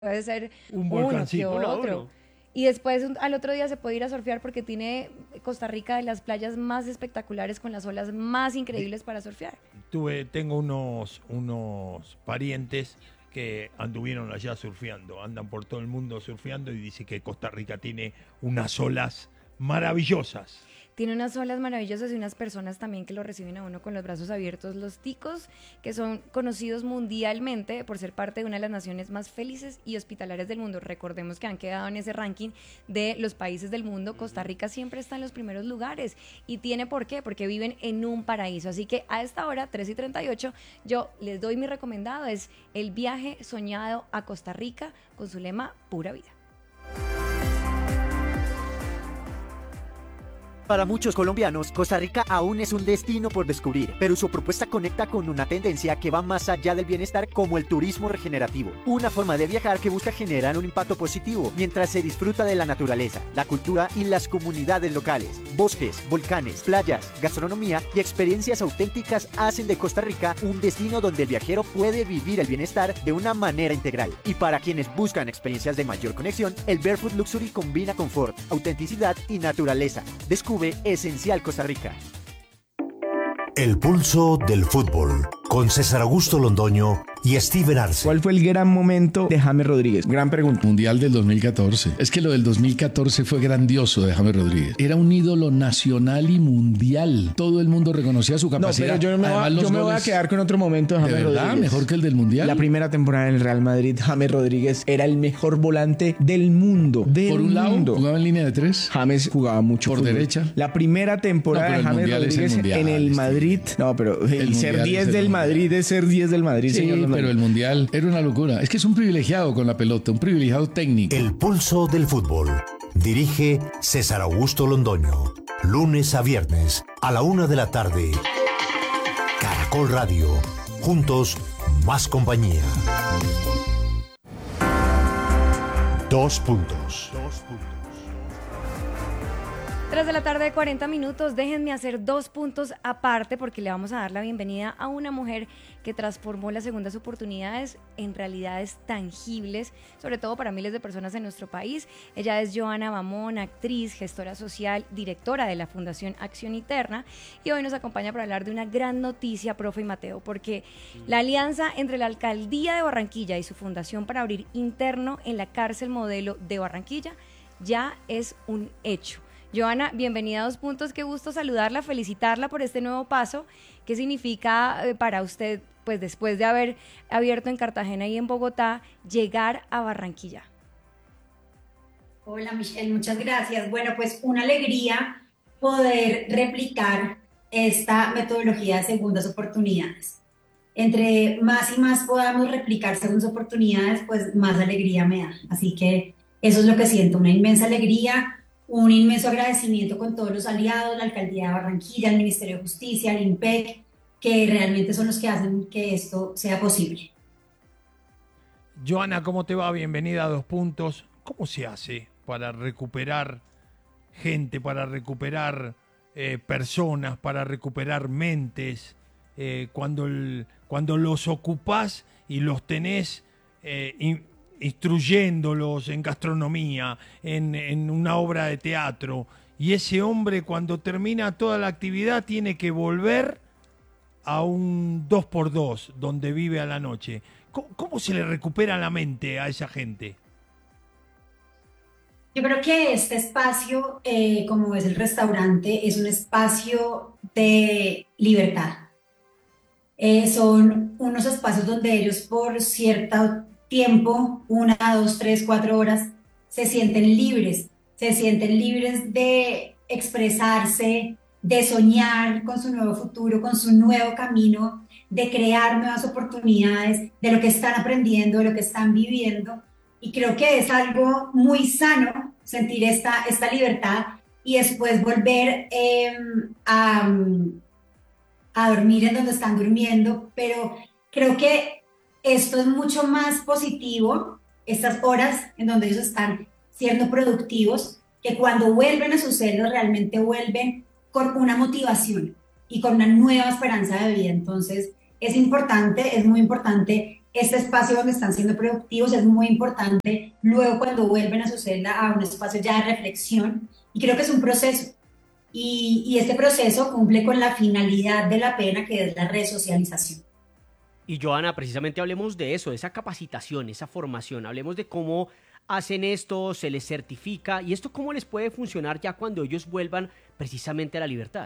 puede ser Un uno que volcancito. otro. Y después al otro día se puede ir a surfear porque tiene Costa Rica de las playas más espectaculares con las olas más increíbles para surfear. Tengo unos parientes que anduvieron allá surfeando, andan por todo el mundo surfeando y dice que Costa Rica tiene unas olas maravillosas. Tiene unas olas maravillosas y unas personas también que lo reciben a uno con los brazos abiertos. Los ticos, que son conocidos mundialmente por ser parte de una de las naciones más felices y hospitalarias del mundo. Recordemos que han quedado en ese ranking de los países del mundo. Costa Rica siempre está en los primeros lugares. ¿Y tiene por qué? Porque viven en un paraíso. Así que a esta hora, 3:38, yo les doy mi recomendado. Es el viaje soñado a Costa Rica con su lema Pura Vida. Para muchos colombianos, Costa Rica aún es un destino por descubrir, pero su propuesta conecta con una tendencia que va más allá del bienestar, como el turismo regenerativo. Una forma de viajar que busca generar un impacto positivo mientras se disfruta de la naturaleza, la cultura y las comunidades locales. Bosques, volcanes, playas, gastronomía y experiencias auténticas hacen de Costa Rica un destino donde el viajero puede vivir el bienestar de una manera integral. Y para quienes buscan experiencias de mayor conexión, el Barefoot Luxury combina confort, autenticidad y naturaleza. Descubre Esencial Costa Rica. El pulso del fútbol, con César Augusto Londoño y Steven Arce. ¿Cuál fue el gran momento de James Rodríguez? Gran pregunta. Mundial del 2014. Es que lo del 2014 fue grandioso de James Rodríguez. Era un ídolo nacional y mundial. Todo el mundo reconocía su capacidad. No, pero yo me voy a quedar con otro momento de James ¿De verdad? Rodríguez. ¿Mejor que el del Mundial? La primera temporada en el Real Madrid, James Rodríguez era el mejor volante del mundo. Por un lado, jugaba en línea de 3. James jugaba mucho por fútbol. Derecha. La primera temporada de James Rodríguez en el Madrid. No, pero el ser 10 del Madrid es ser 10 del Madrid, sí, señor. Pero el Mundial era una locura. Es que es un privilegiado con la pelota, un privilegiado técnico. El pulso del fútbol. Dirige César Augusto Londoño. Lunes a viernes a la 1 de la tarde. Caracol Radio. Juntos, más compañía. 2 puntos. 3 de la tarde, 40 minutos. Déjenme hacer 2 puntos aparte porque le vamos a dar la bienvenida a una mujer que transformó las segundas oportunidades en realidades tangibles, sobre todo para miles de personas en nuestro país. Ella es Johanna Bamón, actriz, gestora social, directora de la Fundación Acción Interna, y hoy nos acompaña para hablar de una gran noticia, profe y Mateo, porque la alianza entre la Alcaldía de Barranquilla y su fundación para abrir interno en la cárcel modelo de Barranquilla ya es un hecho. Johanna, bienvenida a 2 puntos, qué gusto saludarla, felicitarla por este nuevo paso. ¿Qué significa para usted, pues después de haber abierto en Cartagena y en Bogotá, llegar a Barranquilla? Hola Michelle, muchas gracias. Bueno, pues una alegría poder replicar esta metodología de segundas oportunidades. Entre más y más podamos replicar segundas oportunidades, pues más alegría me da. Así que eso es lo que siento, una inmensa alegría. Un inmenso agradecimiento con todos los aliados, la Alcaldía de Barranquilla, el Ministerio de Justicia, el IMPEC, que realmente son los que hacen que esto sea posible. Johanna, ¿cómo te va? Bienvenida a 2 puntos. ¿Cómo se hace para recuperar gente, para recuperar personas, para recuperar mentes, cuando los ocupás y los tenés instruyéndolos en gastronomía, en una obra de teatro, y ese hombre cuando termina toda la actividad tiene que volver a un 2x2 donde vive a la noche? ¿Cómo se le recupera la mente a esa gente? Yo creo que este espacio, como es el restaurante, es un espacio de libertad. Son unos espacios donde ellos por cierto tiempo, 1, 2, 3, 4 horas, se sienten libres de expresarse, de soñar con su nuevo futuro, con su nuevo camino, de crear nuevas oportunidades, de lo que están aprendiendo, de lo que están viviendo. Y creo que es algo muy sano sentir esta libertad y después volver a dormir en donde están durmiendo. Pero creo que esto es mucho más positivo, estas horas en donde ellos están siendo productivos, que cuando vuelven a sus celdas realmente vuelven con una motivación y con una nueva esperanza de vida. Entonces es importante, es muy importante este espacio donde están siendo productivos es muy importante luego cuando vuelven a su celda a un espacio ya de reflexión, y creo que es un proceso. Y este proceso cumple con la finalidad de la pena, que es la resocialización. Y Joana, precisamente hablemos de eso, de esa capacitación, esa formación, hablemos de cómo hacen esto, se les certifica, y esto cómo les puede funcionar ya cuando ellos vuelvan precisamente a la libertad.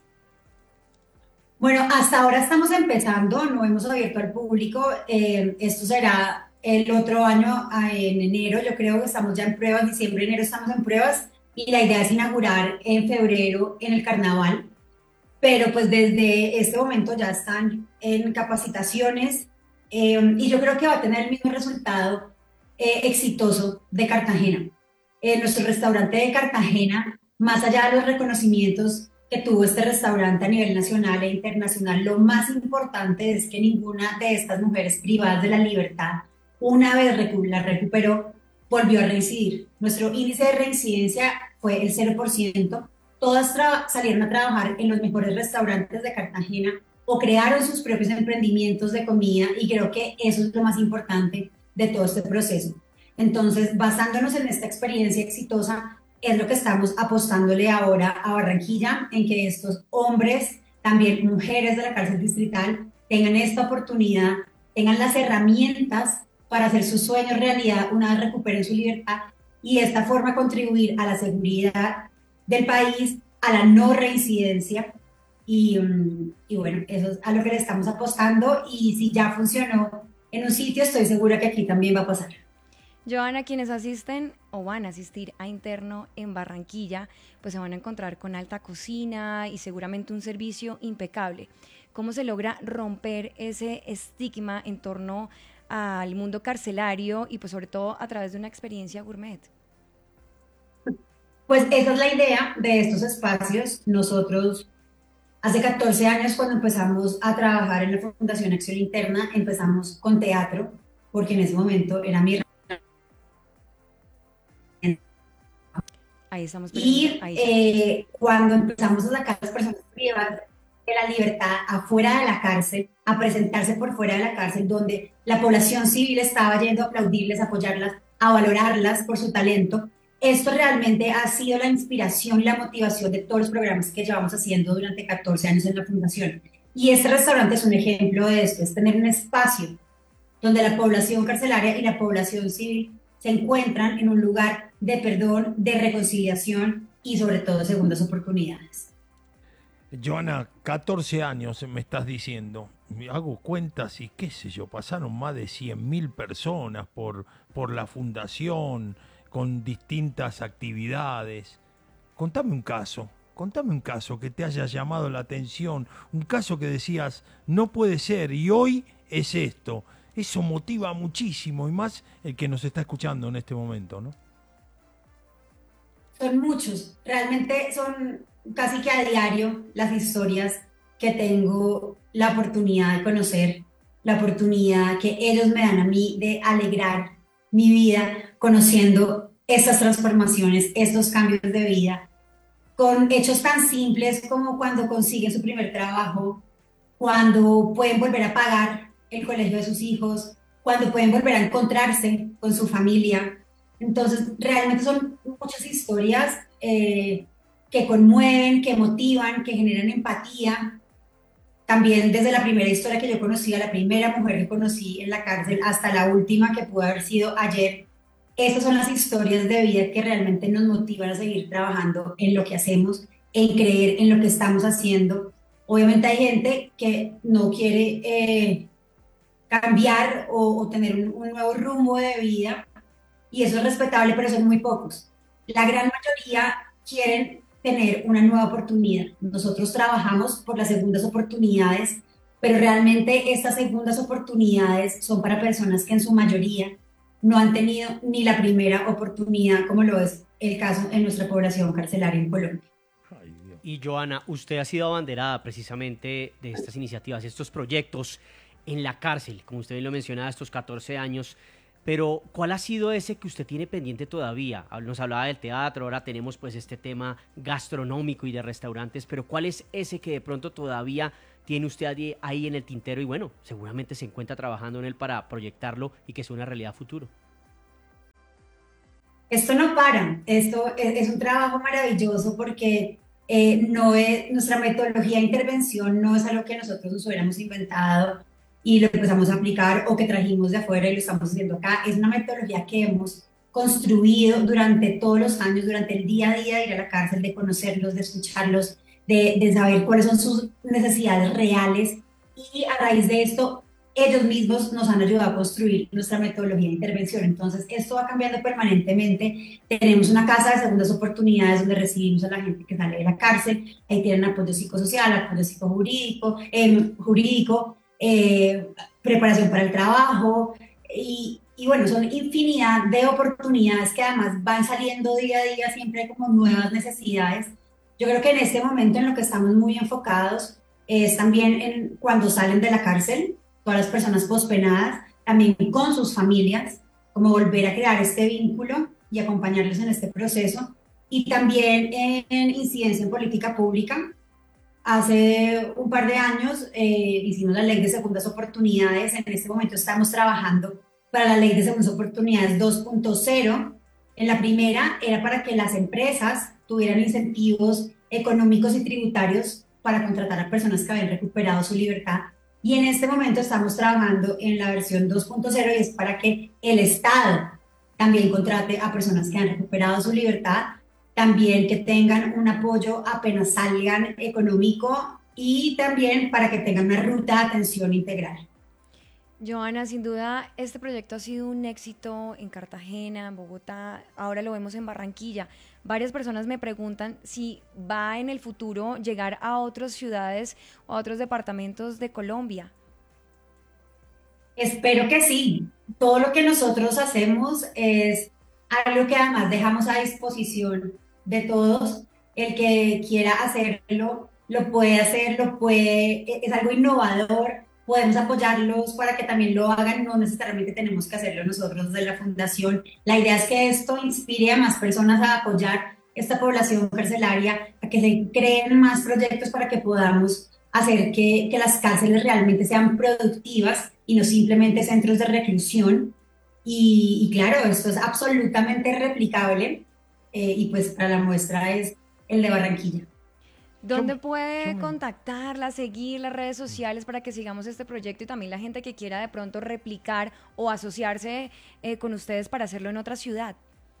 Bueno, hasta ahora estamos empezando, no hemos abierto al público, esto será el otro año en enero, yo creo que estamos ya en pruebas, diciembre, enero estamos en pruebas, y la idea es inaugurar en febrero en el carnaval, pero pues desde este momento ya están en capacitaciones, y yo creo que va a tener el mismo resultado exitoso de Cartagena. Nuestro restaurante de Cartagena, más allá de los reconocimientos que tuvo este restaurante a nivel nacional e internacional, lo más importante es que ninguna de estas mujeres privadas de la libertad, una vez la recuperó, volvió a reincidir. Nuestro índice de reincidencia fue el 0%. Todas salieron a trabajar en los mejores restaurantes de Cartagena o crearon sus propios emprendimientos de comida, y creo que eso es lo más importante de todo este proceso. Entonces, basándonos en esta experiencia exitosa, es lo que estamos apostándole ahora a Barranquilla, en que estos hombres, también mujeres de la cárcel distrital, tengan esta oportunidad, tengan las herramientas para hacer sus sueños realidad una vez recuperen su libertad, y de esta forma contribuir a la seguridad del país, a la no reincidencia, y bueno, eso es a lo que le estamos apostando, y si ya funcionó en un sitio, estoy segura que aquí también va a pasar. Joana, quienes asisten o van a asistir a interno en Barranquilla, pues se van a encontrar con alta cocina y seguramente un servicio impecable. ¿Cómo se logra romper ese estigma en torno al mundo carcelario y pues sobre todo a través de una experiencia gourmet? Pues esa es la idea de estos espacios. Nosotros hace 14 años, cuando empezamos a trabajar en la Fundación Acción Interna, empezamos con teatro, porque en ese momento era mi... Ahí estamos. Y cuando empezamos a sacar a las personas privadas de la libertad afuera de la cárcel, a presentarse por fuera de la cárcel, donde la población civil estaba yendo a aplaudirles, a apoyarlas, a valorarlas por su talento, esto realmente ha sido la inspiración y la motivación de todos los programas que llevamos haciendo durante 14 años en la Fundación. Y este restaurante es un ejemplo de esto, es tener un espacio donde la población carcelaria y la población civil se encuentran en un lugar de perdón, de reconciliación y sobre todo segundas oportunidades. Joana, 14 años me estás diciendo. Hago cuentas y qué sé yo, pasaron más de 100.000 personas por la fundación, con distintas actividades. Contame un caso que te haya llamado la atención, un caso que decías, no puede ser, y hoy es esto. Eso motiva muchísimo, y más el que nos está escuchando en este momento, ¿no? Son muchos, realmente son casi que a diario las historias que tengo la oportunidad de conocer, la oportunidad que ellos me dan a mí de alegrar mi vida conociendo estas transformaciones, estos cambios de vida, con hechos tan simples como cuando consiguen su primer trabajo, cuando pueden volver a pagar el colegio de sus hijos, cuando pueden volver a encontrarse con su familia. Entonces, realmente son muchas historias que conmueven, que motivan, que generan empatía. También desde la primera historia que yo conocí, a la primera mujer que conocí en la cárcel, hasta la última que pudo haber sido ayer, estas son las historias de vida que realmente nos motivan a seguir trabajando en lo que hacemos, en creer en lo que estamos haciendo. Obviamente hay gente que no quiere cambiar o tener un nuevo rumbo de vida, y eso es respetable, pero son muy pocos. La gran mayoría quieren tener una nueva oportunidad. Nosotros trabajamos por las segundas oportunidades, pero realmente estas segundas oportunidades son para personas que en su mayoría no han tenido ni la primera oportunidad, como lo es el caso en nuestra población carcelaria en Colombia. Y Joana, usted ha sido abanderada precisamente de estas iniciativas, estos proyectos en la cárcel, como usted bien lo mencionaba, estos 14 años. Pero, ¿cuál ha sido ese que usted tiene pendiente todavía? Nos hablaba del teatro, ahora tenemos pues este tema gastronómico y de restaurantes, pero ¿cuál es ese que de pronto todavía tiene usted ahí en el tintero y bueno, seguramente se encuentra trabajando en él para proyectarlo y que sea una realidad futuro? Esto no para, esto es un trabajo maravilloso porque nuestra metodología de intervención no es algo que nosotros nos hubiéramos inventado y lo empezamos a aplicar o que trajimos de afuera y lo estamos haciendo acá. Es una metodología que hemos construido durante todos los años, durante el día a día de ir a la cárcel, de conocerlos, de escucharlos, de saber cuáles son sus necesidades reales, y a raíz de esto ellos mismos nos han ayudado a construir nuestra metodología de intervención. Entonces, esto va cambiando permanentemente. Tenemos una casa de segundas oportunidades donde recibimos a la gente que sale de la cárcel. Ahí tienen apoyo psicosocial, apoyo psicojurídico, preparación para el trabajo. Y bueno, son infinidad de oportunidades que además van saliendo día a día, siempre hay como nuevas necesidades. Yo creo que en este momento en lo que estamos muy enfocados es también en cuando salen de la cárcel, todas las personas pospenadas, también con sus familias, como volver a crear este vínculo y acompañarlos en este proceso. Y también en incidencia en política pública. Hace un par de años hicimos la ley de segundas oportunidades. En este momento estamos trabajando para la ley de segundas oportunidades 2.0. En la primera era para que las empresas tuvieran incentivos económicos y tributarios para contratar a personas que habían recuperado su libertad. Y en este momento estamos trabajando en la versión 2.0 y es para que el Estado también contrate a personas que han recuperado su libertad, también que tengan un apoyo apenas salgan económico y también para que tengan una ruta de atención integral. Johanna, sin duda este proyecto ha sido un éxito en Cartagena, en Bogotá, ahora lo vemos en Barranquilla. Varias personas me preguntan si va en el futuro llegar a otras ciudades o a otros departamentos de Colombia. Espero que sí. Todo lo que nosotros hacemos es algo que además dejamos a disposición de todos. El que quiera hacerlo, lo puede hacer, es algo innovador. Podemos apoyarlos para que también lo hagan, no necesariamente tenemos que hacerlo nosotros desde la fundación. La idea es que esto inspire a más personas a apoyar esta población carcelaria, a que se creen más proyectos para que podamos hacer que las cárceles realmente sean productivas y no simplemente centros de reclusión. Y claro, esto es absolutamente replicable y pues para la muestra es el de Barranquilla. ¿Dónde puede contactarla, seguir las redes sociales para que sigamos este proyecto y también la gente que quiera de pronto replicar o asociarse con ustedes para hacerlo en otra ciudad?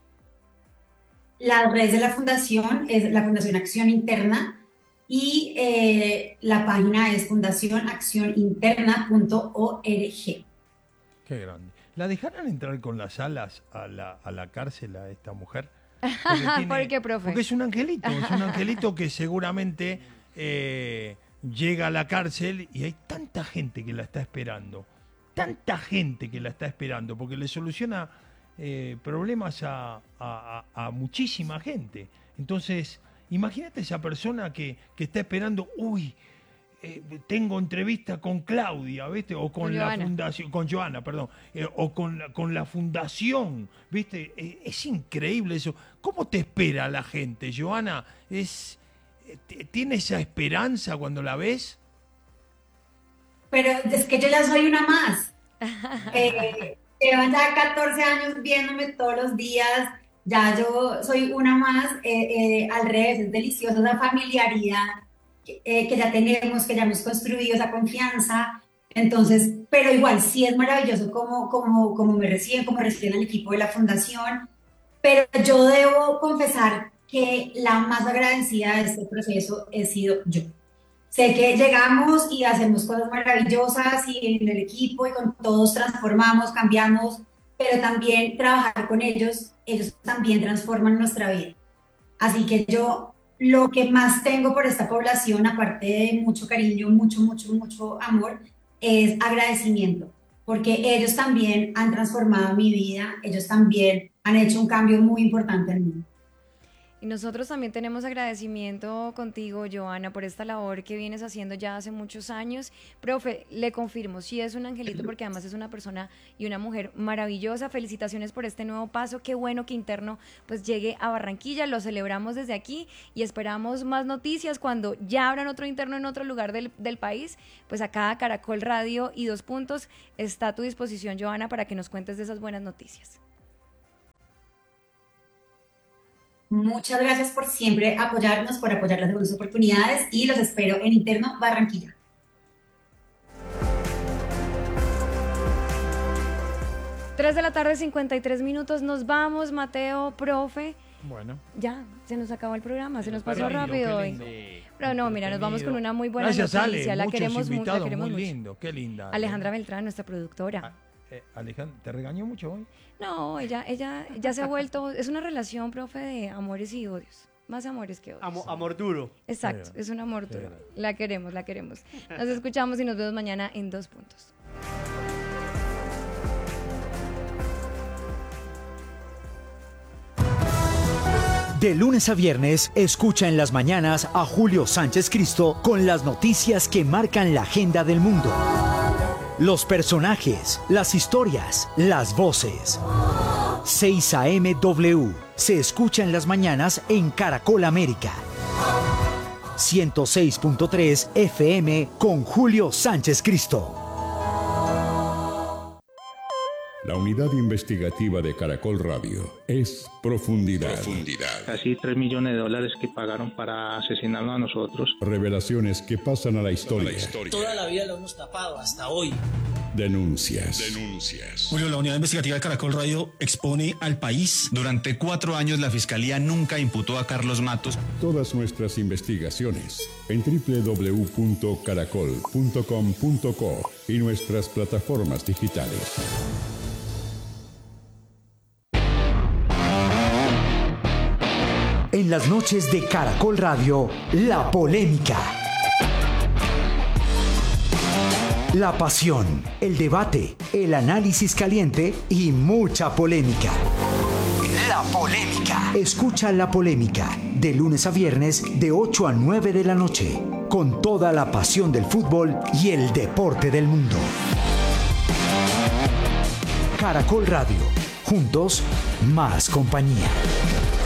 Las redes de la fundación es la Fundación Acción Interna y la página es fundacionaccioninterna.org. Qué grande. ¿La dejarán entrar con las alas a la cárcel a esta mujer? ¿Por qué, profe? Porque es un angelito que seguramente llega a la cárcel y hay tanta gente que la está esperando, porque le soluciona problemas a muchísima gente. Entonces, imagínate esa persona que está esperando, tengo entrevista con Claudia, ¿viste? O con la fundación, con Johanna, perdón, o con la fundación, ¿viste? Es increíble eso. ¿Cómo te espera la gente, Johanna? ¿Tiene esa esperanza cuando la ves? Pero es que yo ya soy una más. Llevan ya 14 años viéndome todos los días, ya yo soy una más, al revés, es deliciosa esa familiaridad que ya tenemos, que ya hemos construido esa confianza. Entonces, pero igual sí es maravilloso como me reciben, como reciben al equipo de la fundación, pero yo debo confesar que la más agradecida de este proceso he sido yo. Sé que llegamos y hacemos cosas maravillosas y en el equipo y con todos transformamos, cambiamos, pero también trabajar con ellos también transforman nuestra vida. Así que yo lo que más tengo por esta población, aparte de mucho cariño, mucho amor, es agradecimiento, porque ellos también han transformado mi vida, ellos también han hecho un cambio muy importante en mí. Y nosotros también tenemos agradecimiento contigo, Johanna, por esta labor que vienes haciendo ya hace muchos años. Profe, le confirmo, sí es un angelito porque además es una persona y una mujer maravillosa. Felicitaciones por este nuevo paso. Qué bueno que Interno pues llegue a Barranquilla. Lo celebramos desde aquí y esperamos más noticias cuando ya abran otro Interno en otro lugar del país. Pues acá Caracol Radio y 2 Puntos está a tu disposición, Johanna, para que nos cuentes de esas buenas noticias. Muchas gracias por siempre apoyarnos, por apoyar las segundas oportunidades y los espero en Interno Barranquilla. Tres de la tarde, 53 minutos. Nos vamos, Mateo, profe. Bueno. Ya, se nos acabó el programa, se nos pasó rápido hoy. Pero no, mira, nos vamos con una muy buena Gracias, noticia. Ale. La queremos mucho, la queremos muy mucho. lindo, qué linda. Alejandra Beltrán, nuestra productora. Alejandra, ¿te regañó mucho hoy? No, ella se ha vuelto, es una relación, profe, de amores y odios. Más amores que odios. Amor duro. Exacto, es un amor duro. La queremos, la queremos. Nos escuchamos y nos vemos mañana en 2 Puntos. De lunes a viernes, escucha en las mañanas a Julio Sánchez Cristo con las noticias que marcan la agenda del mundo. Los personajes, las historias, las voces. 6 AM W se escucha en las mañanas en Caracol América. 106.3 FM con Julio Sánchez Cristo. La unidad investigativa de Caracol Radio es Profundidad. Casi $3 millones que pagaron para asesinarnos a nosotros. Revelaciones que pasan a la historia. Toda la vida lo hemos tapado, hasta hoy. Denuncias. Julio, la unidad investigativa de Caracol Radio expone al país. Durante 4 años la Fiscalía nunca imputó a Carlos Matos. Todas nuestras investigaciones en www.caracol.com.co y nuestras plataformas digitales. En las noches de Caracol Radio, la polémica. La pasión, el debate, el análisis caliente y mucha polémica. La polémica. Escucha La Polémica de lunes a viernes de 8 a 9 de la noche con toda la pasión del fútbol y el deporte del mundo. Caracol Radio. Juntos, más compañía.